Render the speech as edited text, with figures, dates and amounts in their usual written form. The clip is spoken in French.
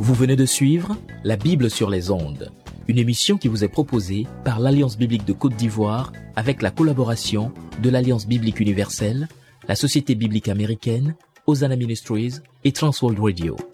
Vous venez de suivre La Bible sur les ondes, une émission qui vous est proposée par l'Alliance biblique de Côte d'Ivoire avec la collaboration de l'Alliance biblique universelle, la Société biblique américaine, Hosanna Ministries et Transworld Radio.